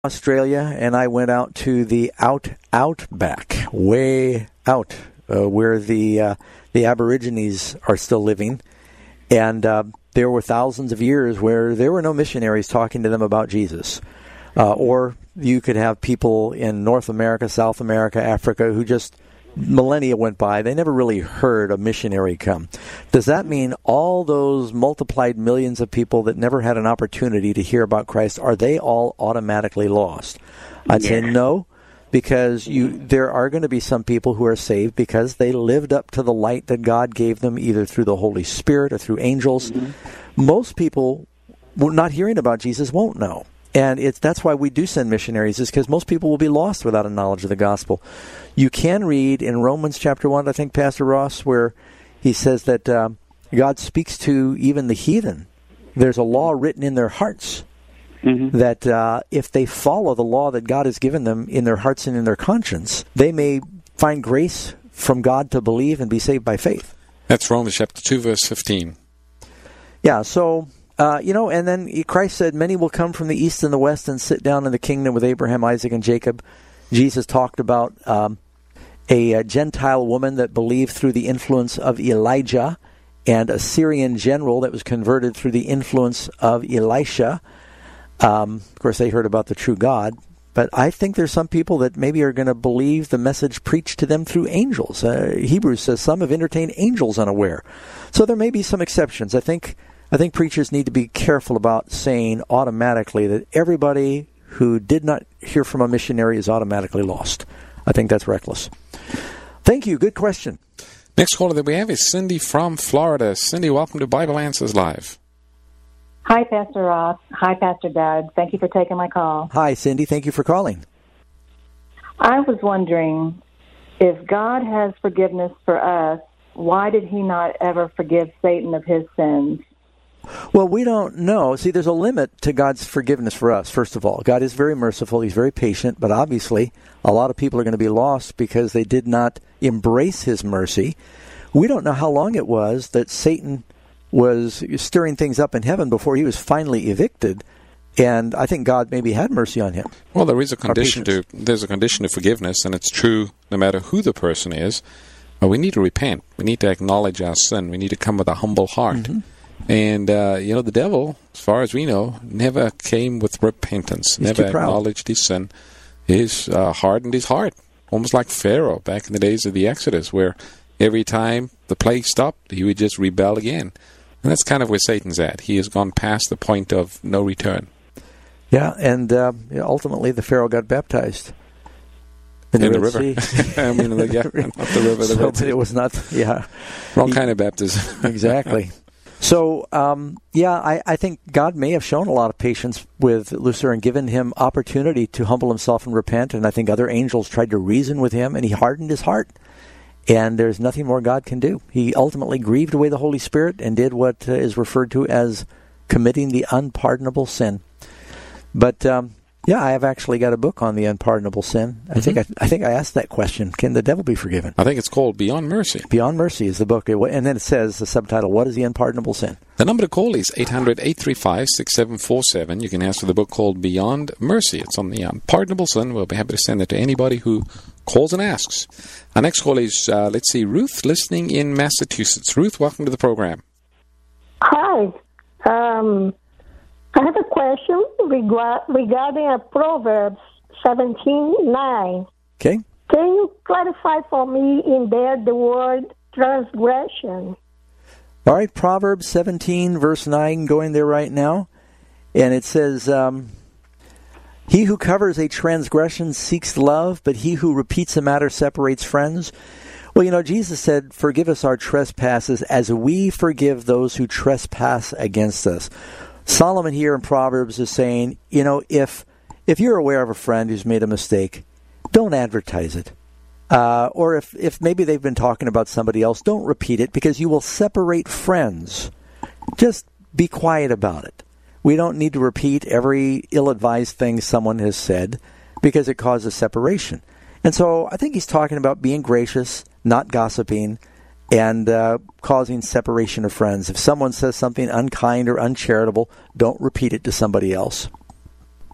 Australia, and I went out to the outback, way out, where the Aborigines are still living. And there were thousands of years where there were no missionaries talking to them about Jesus. Or you could have people in North America, South America, Africa, who just millennia went by. They never really heard a missionary come. Does that mean all those multiplied millions of people that never had an opportunity to hear about Christ, are they all automatically lost? I'd say no, because there are going to be some people who are saved because they lived up to the light that God gave them, either through the Holy Spirit or through angels. Mm-hmm. Most people not hearing about Jesus won't know. And that's why we do send missionaries, is because most people will be lost without a knowledge of the gospel. You can read in Romans chapter 1, I think, Pastor Ross, where he says that God speaks to even the heathen. There's a law written in their hearts that if they follow the law that God has given them in their hearts and in their conscience, they may find grace from God to believe and be saved by faith. That's Romans chapter 2, verse 15. Yeah, so... and then Christ said, many will come from the east and the west and sit down in the kingdom with Abraham, Isaac, and Jacob. Jesus talked about a Gentile woman that believed through the influence of Elijah, and a Syrian general that was converted through the influence of Elisha. Of course, they heard about the true God. But I think there's some people that maybe are going to believe the message preached to them through angels. Hebrews says some have entertained angels unaware. So there may be some exceptions. I think preachers need to be careful about saying automatically that everybody who did not hear from a missionary is automatically lost. I think that's reckless. Thank you. Good question. Next caller that we have is Cindy from Florida. Cindy, welcome to Bible Answers Live. Hi, Pastor Ross. Hi, Pastor Doug. Thank you for taking my call. Hi, Cindy. Thank you for calling. I was wondering, if God has forgiveness for us, why did he not ever forgive Satan of his sins? Well, we don't know. See, there's a limit to God's forgiveness for us, first of all. God is very merciful. He's very patient. But obviously, a lot of people are going to be lost because they did not embrace his mercy. We don't know how long it was that Satan was stirring things up in heaven before he was finally evicted. And I think God maybe had mercy on him. Well, there's a condition to forgiveness, and it's true no matter who the person is. But we need to repent. We need to acknowledge our sin. We need to come with a humble heart. Mm-hmm. And, the devil, as far as we know, never came with repentance, never acknowledged his sin. He's hardened his heart, almost like Pharaoh back in the days of the Exodus, where every time the plague stopped, he would just rebel again. And that's kind of where Satan's at. He has gone past the point of no return. Yeah, and ultimately the Pharaoh got baptized. In the river. I mean, not the river, the Red Sea. It was not, Wrong kind of baptism. Exactly. So, I think God may have shown a lot of patience with Lucifer and given him opportunity to humble himself and repent. And I think other angels tried to reason with him, and he hardened his heart. And there's nothing more God can do. He ultimately grieved away the Holy Spirit and did what is referred to as committing the unpardonable sin. But I have actually got a book on the unpardonable sin. I think I asked that question. Can the devil be forgiven? I think it's called Beyond Mercy. Beyond Mercy is the book. And then it says, the subtitle, What is the Unpardonable Sin? The number to call is 800-835-6747. You can ask for the book called Beyond Mercy. It's on the unpardonable sin. We'll be happy to send it to anybody who calls and asks. Our next call is, Ruth, listening in Massachusetts. Ruth, welcome to the program. Hi. I have a question regarding Proverbs 17:9. Okay. Can you clarify for me in there the word transgression? All right, Proverbs 17, verse 9, going there right now. And it says, he who covers a transgression seeks love, but he who repeats a matter separates friends. Well, Jesus said, forgive us our trespasses as we forgive those who trespass against us. Solomon here in Proverbs is saying, if you're aware of a friend who's made a mistake, don't advertise it. Or if maybe they've been talking about somebody else, don't repeat it because you will separate friends. Just be quiet about it. We don't need to repeat every ill-advised thing someone has said because it causes separation. And so I think he's talking about being gracious, not gossiping, and causing separation of friends. If someone says something unkind or uncharitable, don't repeat it to somebody else.